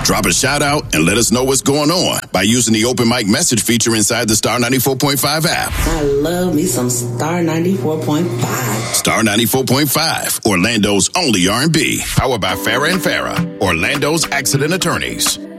Drop a shout out and let us know what's going on by using the open mic message feature inside the Star 94.5 app. I love me some Star 94.5. Star 94.5, Orlando's only R&B. Powered by Farrah and Farrah, Orlando's accident attorneys.